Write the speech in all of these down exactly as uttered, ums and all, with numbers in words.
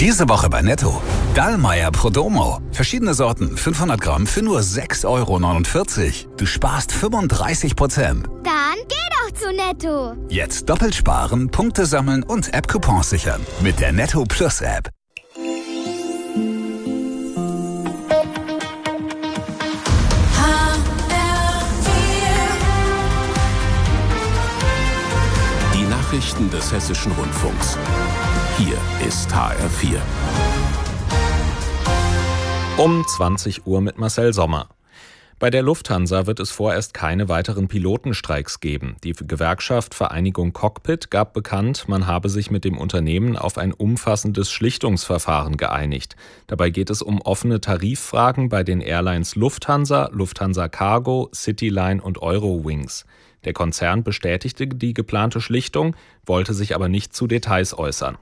Diese Woche bei Netto. Dallmayr Prodomo. Verschiedene Sorten, fünfhundert Gramm für nur sechs Euro neunundvierzig. Du sparst fünfunddreißig Prozent. Dann geh doch zu Netto. Jetzt doppelt sparen, Punkte sammeln und App-Coupons sichern. Mit der Netto Plus App. Die Nachrichten des Hessischen Rundfunks. Hier ist H R vier. Um zwanzig Uhr mit Marcel Sommer. Bei der Lufthansa wird es vorerst keine weiteren Pilotenstreiks geben. Die Gewerkschaft Vereinigung Cockpit gab bekannt, man habe sich mit dem Unternehmen auf ein umfassendes Schlichtungsverfahren geeinigt. Dabei geht es um offene Tariffragen bei den Airlines Lufthansa, Lufthansa Cargo, Cityline und Eurowings. Der Konzern bestätigte die geplante Schlichtung, wollte sich aber nicht zu Details äußern.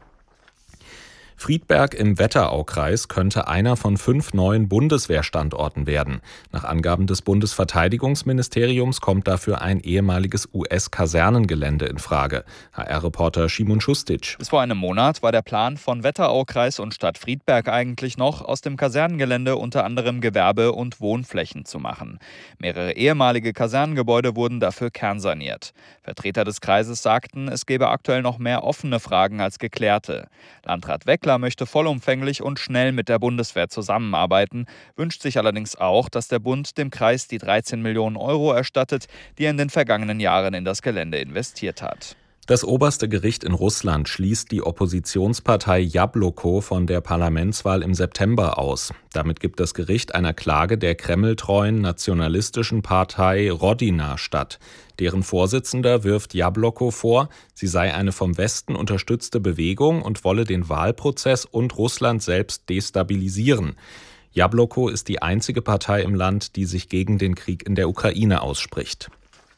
Friedberg im Wetteraukreis könnte einer von fünf neuen Bundeswehrstandorten werden. Nach Angaben des Bundesverteidigungsministeriums kommt dafür ein ehemaliges U S-Kasernengelände in Frage. H R-Reporter Szymon Schustic. Bis vor einem Monat war der Plan von Wetteraukreis und Stadt Friedberg eigentlich noch, aus dem Kasernengelände unter anderem Gewerbe- und Wohnflächen zu machen. Mehrere ehemalige Kasernengebäude wurden dafür kernsaniert. Vertreter des Kreises sagten, es gebe aktuell noch mehr offene Fragen als geklärte. Landrat Weckler möchte vollumfänglich und schnell mit der Bundeswehr zusammenarbeiten, wünscht sich allerdings auch, dass der Bund dem Kreis die dreizehn Millionen Euro erstattet, die er in den vergangenen Jahren in das Gelände investiert hat. Das oberste Gericht in Russland schließt die Oppositionspartei Jabloko von der Parlamentswahl im September aus. Damit gibt das Gericht einer Klage der kremltreuen nationalistischen Partei Rodina statt. Deren Vorsitzender wirft Jabloko vor, sie sei eine vom Westen unterstützte Bewegung und wolle den Wahlprozess und Russland selbst destabilisieren. Jabloko ist die einzige Partei im Land, die sich gegen den Krieg in der Ukraine ausspricht.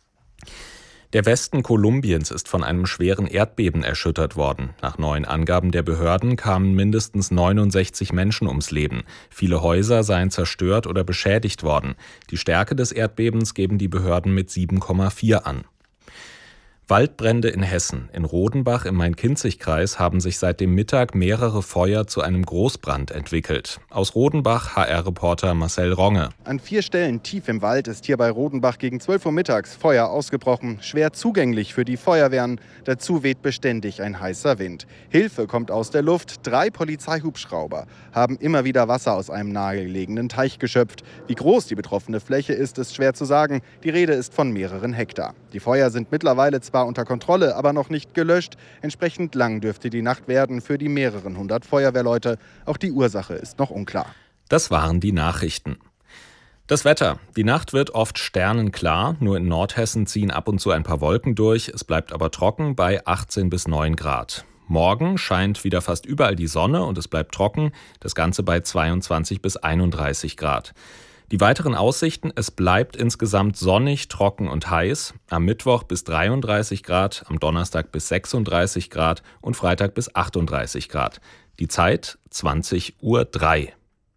Der Westen Kolumbiens ist von einem schweren Erdbeben erschüttert worden. Nach neuen Angaben der Behörden kamen mindestens neunundsechzig Menschen ums Leben. Viele Häuser seien zerstört oder beschädigt worden. Die Stärke des Erdbebens geben die Behörden mit sieben Komma vier an. Waldbrände in Hessen. In Rodenbach im Main-Kinzig-Kreis haben sich seit dem Mittag mehrere Feuer zu einem Großbrand entwickelt. Aus Rodenbach H R-Reporter Marcel Ronge. An vier Stellen tief im Wald ist hier bei Rodenbach gegen zwölf Uhr mittags Feuer ausgebrochen. Schwer zugänglich für die Feuerwehren. Dazu weht beständig ein heißer Wind. Hilfe kommt aus der Luft. Drei Polizeihubschrauber haben immer wieder Wasser aus einem nahegelegenen Teich geschöpft. Wie groß die betroffene Fläche ist, ist schwer zu sagen. Die Rede ist von mehreren Hektar. Die Feuer sind mittlerweile zwar unter Kontrolle, aber noch nicht gelöscht. Entsprechend lang dürfte die Nacht werden für die mehreren hundert Feuerwehrleute. Auch die Ursache ist noch unklar. Das waren die Nachrichten. Das Wetter. Die Nacht wird oft sternenklar. Nur in Nordhessen ziehen ab und zu ein paar Wolken durch. Es bleibt aber trocken bei achtzehn bis neun Grad. Morgen scheint wieder fast überall die Sonne und es bleibt trocken. Das Ganze bei zweiundzwanzig bis einunddreißig Grad. Die weiteren Aussichten: Es bleibt insgesamt sonnig, trocken und heiß. Am Mittwoch bis dreiunddreißig Grad, am Donnerstag bis sechsunddreißig Grad und Freitag bis achtunddreißig Grad. Die Zeit zwanzig Uhr drei.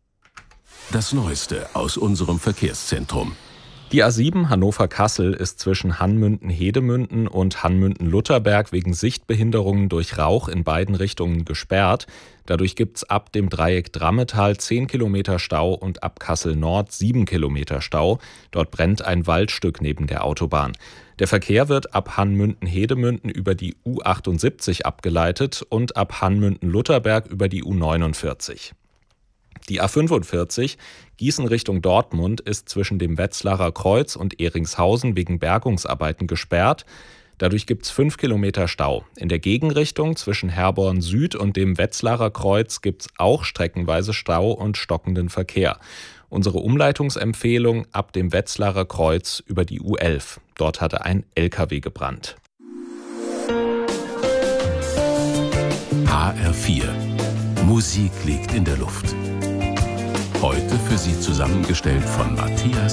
Das Neueste aus unserem Verkehrszentrum. Die A sieben Hannover-Kassel ist zwischen Hannmünden-Hedemünden und Hannmünden-Lutherberg wegen Sichtbehinderungen durch Rauch in beiden Richtungen gesperrt. Dadurch gibt's ab dem Dreieck Drammetal zehn Kilometer Stau und ab Kassel Nord sieben Kilometer Stau. Dort brennt ein Waldstück neben der Autobahn. Der Verkehr wird ab Hannmünden-Hedemünden über die U achtundsiebzig abgeleitet und ab Hannmünden-Lutherberg über die U neunundvierzig. Die A fünfundvierzig Gießen Richtung Dortmund ist zwischen dem Wetzlarer Kreuz und Ehringshausen wegen Bergungsarbeiten gesperrt. Dadurch gibt es fünf Kilometer Stau. In der Gegenrichtung zwischen Herborn Süd und dem Wetzlarer Kreuz gibt es auch streckenweise Stau und stockenden Verkehr. Unsere Umleitungsempfehlung: ab dem Wetzlarer Kreuz über die U elf. Dort hatte ein L K W gebrannt. H R vier. Musik liegt in der Luft. Heute für Sie zusammengestellt von Matthias